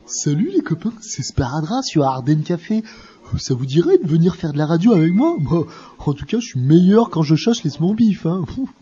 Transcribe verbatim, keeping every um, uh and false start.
Salut les copains, c'est Sparadra sur Ardennes Café. Ça vous dirait de venir faire de la radio avec moi? Bah, en tout cas, je suis meilleur quand je chasse les small beef, hein.